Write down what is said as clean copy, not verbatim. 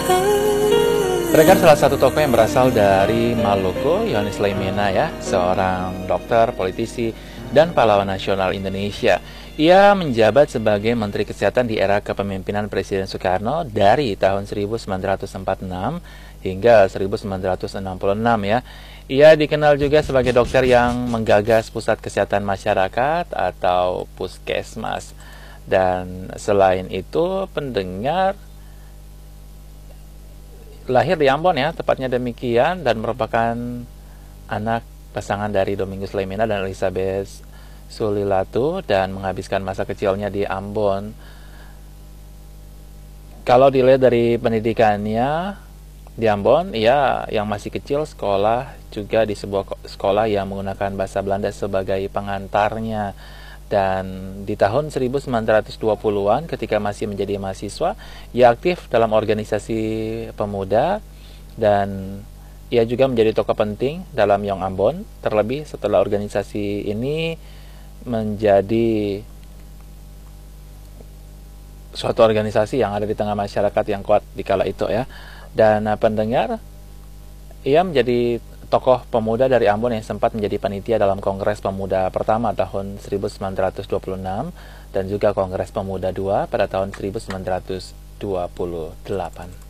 Mereka salah satu tokoh yang berasal dari Maluku, Yohanes Leimena ya, seorang dokter, politisi, dan pahlawan nasional Indonesia. Ia menjabat sebagai Menteri Kesehatan di era kepemimpinan Presiden Soekarno dari tahun 1946 hingga 1966 ya. Ia dikenal juga sebagai dokter yang menggagas Pusat Kesehatan Masyarakat atau Puskesmas. Dan selain itu, pendengar, lahir di Ambon ya, tepatnya demikian, dan merupakan anak pasangan dari Domingus Leimena dan Elizabeth Sulilatu, dan menghabiskan masa kecilnya di Ambon. Kalau dilihat dari pendidikannya di Ambon, ia yang masih kecil sekolah juga di sebuah sekolah yang menggunakan bahasa Belanda sebagai pengantarnya. Dan di tahun 1920-an ketika masih menjadi mahasiswa, ia aktif dalam organisasi pemuda, dan ia juga menjadi tokoh penting dalam Young Ambon, terlebih setelah organisasi ini menjadi suatu organisasi yang ada di tengah masyarakat yang kuat di kala itu ya. Dan pendengar, ia menjadi tokoh pemuda dari Ambon yang sempat menjadi panitia dalam Kongres Pemuda pertama tahun 1926 dan juga Kongres Pemuda II pada tahun 1928.